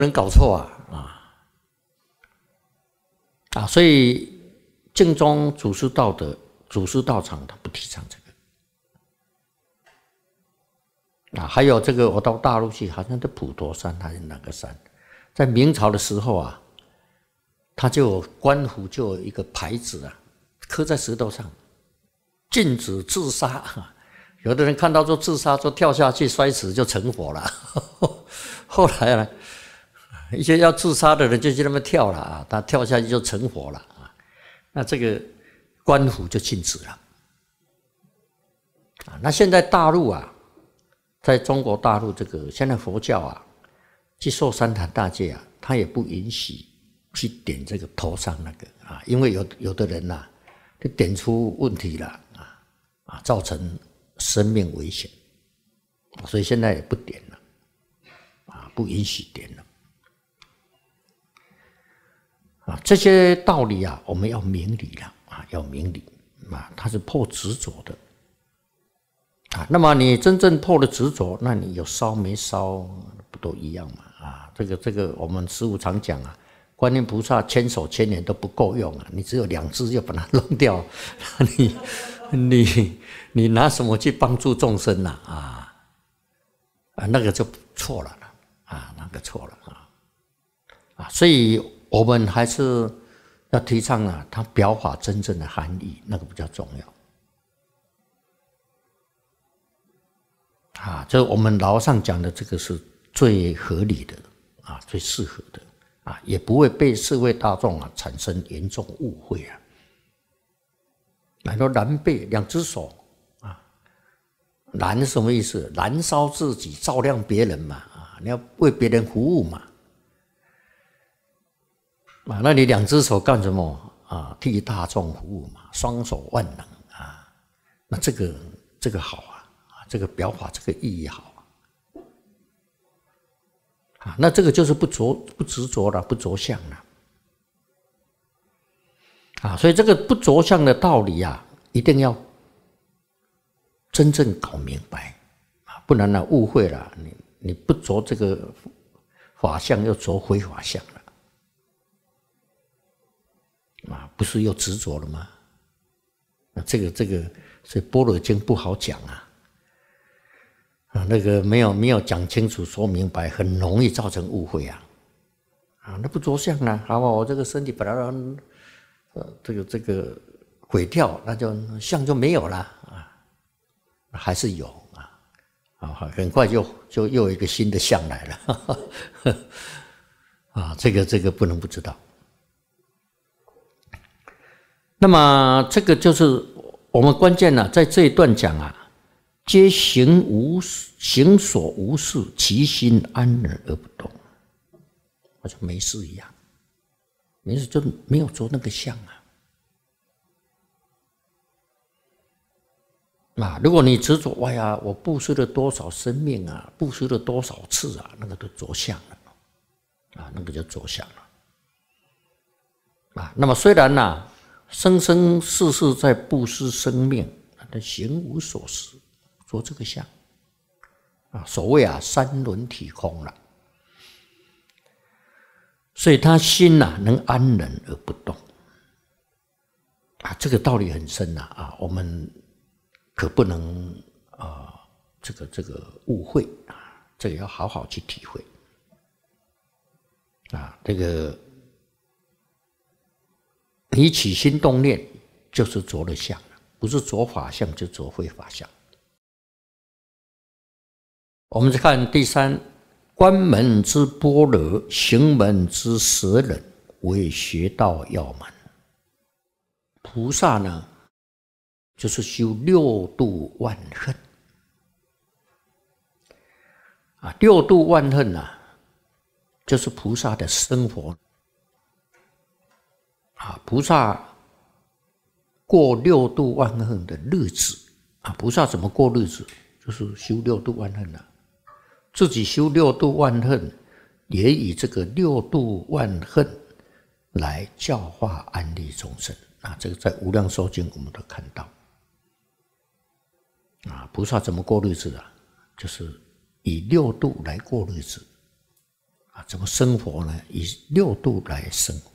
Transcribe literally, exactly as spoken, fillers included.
能搞错啊啊啊！所以净宗祖师道的祖师道场，他不提倡这个啊。还有这个，我到大陆去，好像在普陀山还是哪个山，在明朝的时候啊，他就有官府就有一个牌子啊，刻在石头上，禁止自杀。有的人看到就自杀，就跳下去摔死就成佛了。后来呢，一些要自杀的人就去那边跳了啊，他跳下去就成佛了啊。那这个官府就禁止了啊。那现在大陆啊，在中国大陆这个现在佛教啊，去受三坛大戒啊，他也不允许去点这个头上那个啊，因为有有的人呐、啊，就点出问题了啊啊，造成生命危险，所以现在也不点了，啊，不允许点了，啊，这些道理啊，我们要明理了啊，要明理啊，它是破执着的，啊，那么你真正破了执着，那你有烧没烧不都一样嘛？啊，这个这个我们师父常讲啊，观音菩萨千手千眼都不够用啊，你只有两只就把它弄掉，你你你拿什么去帮助众生呢？啊啊，那个就错了啊，那个错了啊啊，所以我们还是要提倡啊，它表法真正的含义，那个比较重要啊。这我们老上讲的这个是最合理的啊，最适合的啊，也不会被社会大众啊产生严重误会啊。来说燃背两只手啊，燃是什么意思？燃烧自己，照亮别人嘛啊，你要为别人服务嘛啊，那你两只手干什么啊？替大众服务嘛，双手万能啊，那这个这个好啊，这个表法这个意义好啊，啊，那这个就是不着不执着了，不着相了。啊，所以这个不着相的道理啊，一定要真正搞明白啊，不然呢误会了，你你不着这个法相，又着非法相了，啊，不是又执着了吗？那这个这个，所以《般若经》不好讲啊，啊，那个没有没有讲清楚说明白，很容易造成误会啊，啊，那不着相啊，好吧，我这个身体本来。呃，这个这个毁掉，那就相就没有了啊，还是有啊，啊，很快就就又有一个新的相来了，呵呵啊，这个这个不能不知道。那么这个就是我们关键呢、啊，在这一段讲啊，皆行无行所无事，其心安然而不动，好像没事一样。没事，就没有着那个相啊！啊，如果你执着，哎呀，我布施了多少生命啊，布施了多少次啊，那个都着相了，啊，那个就着相了。啊，那么虽然呐、啊，生生世世在布施生命，但行无所实，着这个相。啊，所谓啊，三轮体空了。所以他心呐、啊、能安然而不动啊，这个道理很深呐 啊, 啊，我们可不能啊这个这个误会啊，这个要好好去体会啊。这个你起心动念就是着了相了，不是着法相就着非法相。我们再看第三。观门之般若，行门之舍忍，为学道要门。菩萨呢，就是修六度万恨啊，六度万恨啊，就是菩萨的生活啊。菩萨过六度万恨的日子啊，菩萨怎么过日子？就是修六度万恨啊。自己修六度万恨，也以这个六度万恨来教化安利众生啊！这个在《无量寿经》我们都看到啊。菩萨怎么过日子啊？就是以六度来过日子啊。 啊，怎么生活呢？以六度来生活。